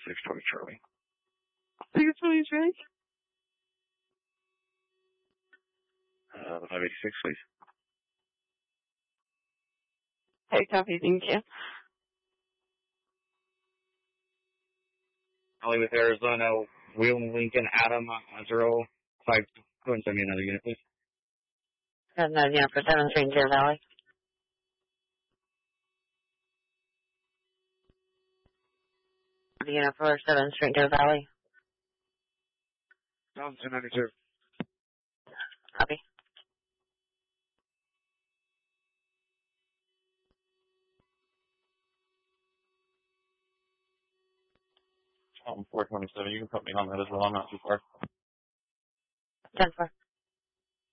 620 Charlie. 620 Charlie? 586, please. Hey, copy, thank you. Hollywood, Arizona, Wheeling, Lincoln, Adam, 05. Go ahead and send me another unit, please. Got another unit for 7th Street, Deer Valley. The unit for 7th Street, Deer Valley. 1092. Copy. I'm 427. You can put me on that as well. I'm not too far. 10-4.